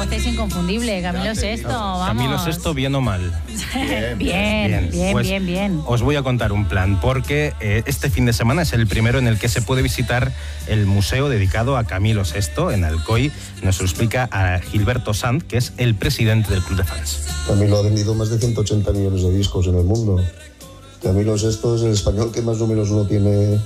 voz es inconfundible, Camilo Sesto, vamos. Camilo Sesto, ¿bien o mal? Bien. Os voy a contar un plan, porque este fin de semana es el primero en el que se puede visitar el museo dedicado a Camilo Sesto en Alcoy. Nos lo explica a Gilberto Sanz, que es el presidente del club de fans. Camilo ha vendido más de 180 millones de discos en el mundo. Camilo Sesto es el español que más números uno tiene